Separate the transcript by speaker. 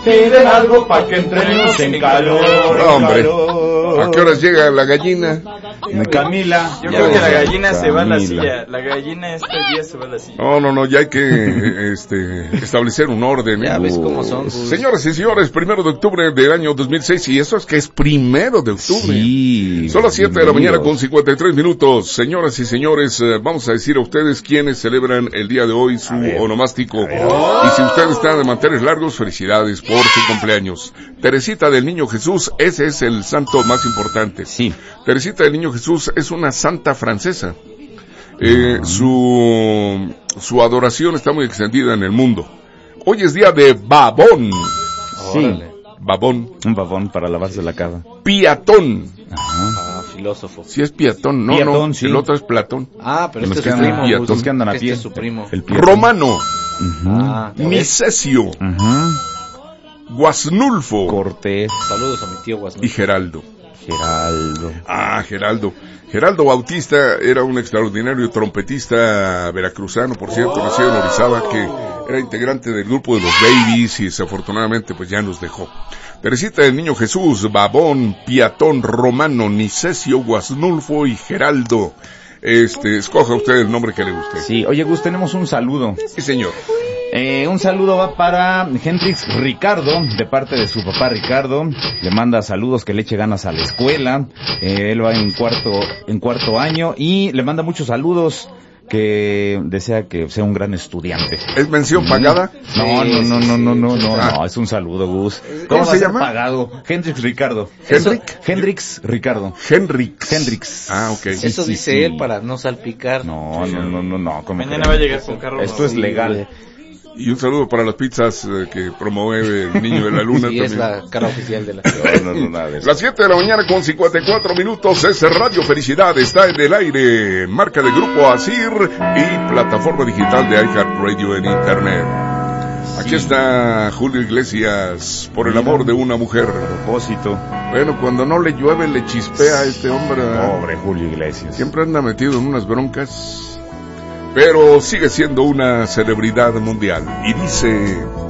Speaker 1: piden algo pa' que entremos en calor.
Speaker 2: Hombre, ¿a qué horas llega la gallina?
Speaker 1: Camila.
Speaker 3: Yo creo que la gallina se va a la silla. La gallina este día se va a la silla.
Speaker 2: No, ya hay que establecer un orden.
Speaker 4: Ya ves cómo son.
Speaker 2: Señoras y señores, 1 de octubre del año 2006, y eso es que es 1 de octubre.
Speaker 1: Sí.
Speaker 2: Son las 7 de la mañana con 53 minutos. Señoras y señores, vamos a decir a ustedes quiénes celebran el día de hoy su onomástico. Y si ustedes están de manteles largos, felicidades por su cumpleaños. Teresita del Niño Jesús, ese es el santo más importante.
Speaker 1: Sí.
Speaker 2: Teresita del Niño Jesús es una santa francesa. Su adoración está muy extendida en el mundo. Hoy es día de babón.
Speaker 1: Sí.
Speaker 2: Babón.
Speaker 1: Un babón para lavarse la cara.
Speaker 2: Piatón.
Speaker 4: Filósofo.
Speaker 2: Si es piatón, no,
Speaker 1: Piatón,
Speaker 2: no,
Speaker 1: sí.
Speaker 2: el otro es Platón.
Speaker 4: Pero
Speaker 1: Los
Speaker 4: este
Speaker 1: que
Speaker 4: es su
Speaker 1: andan,
Speaker 4: primo.
Speaker 1: los que andan a
Speaker 4: Este
Speaker 1: pie.
Speaker 4: es su primo.
Speaker 1: El pie.
Speaker 2: Romano.
Speaker 4: ¿Ya ves?
Speaker 2: Nicesio. Guasnulfo.
Speaker 1: Cortés.
Speaker 4: Saludos a mi tío Guasnul.
Speaker 2: Y Geraldo.
Speaker 1: Geraldo.
Speaker 2: Geraldo Bautista era un extraordinario trompetista veracruzano, por cierto, nacido en Orizaba, que era integrante del grupo de los Babies y desafortunadamente pues ya nos dejó. Teresita del Niño Jesús, Babón, Piatón, Romano, Nicesio, Guasnulfo y Geraldo. Escoja usted el nombre que le guste.
Speaker 1: Sí, oye Gus, tenemos un saludo.
Speaker 2: Sí, señor.
Speaker 1: Un saludo va para Hendrix Ricardo, de parte de su papá Ricardo. Le manda saludos, que le eche ganas a la escuela. Él va en cuarto año y le manda muchos saludos, que desea que sea un gran estudiante.
Speaker 2: ¿Es mención pagada?
Speaker 1: No, es un saludo, Gus.
Speaker 2: ¿Cómo se
Speaker 1: va a ser
Speaker 2: llama?
Speaker 1: pagado? Hendrix Ricardo. Hendrix Ricardo.
Speaker 2: Hendrix. Ah, ok.
Speaker 4: Eso dice él para no salpicar.
Speaker 1: No.
Speaker 3: Mañana va a llegar con carro.
Speaker 1: Esto es legal.
Speaker 2: Y un saludo para las pizzas que promueve el Niño de la Luna.
Speaker 4: Sí,
Speaker 2: también.
Speaker 4: es la cara oficial de la
Speaker 1: Nada de eso.
Speaker 2: Las 7 de la mañana con 54 minutos, es Radio Felicidad, está en el aire, marca del Grupo Asir y plataforma digital de iHeartRadio en Internet. Aquí está Julio Iglesias, por el amor de una mujer.
Speaker 1: Propósito.
Speaker 2: Bueno, cuando no le llueve le chispea a este hombre.
Speaker 1: Pobre Julio Iglesias.
Speaker 2: Siempre anda metido en unas broncas, pero sigue siendo una celebridad mundial. Y dice...